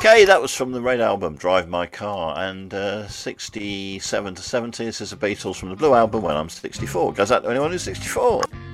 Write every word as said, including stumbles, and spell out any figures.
Okay, that was from the Red Album, Drive My Car, and uh, sixty-seven to seventy, this is the Beatles from the Blue Album, when I'm sixty-four. Goes out to anyone who's sixty-four.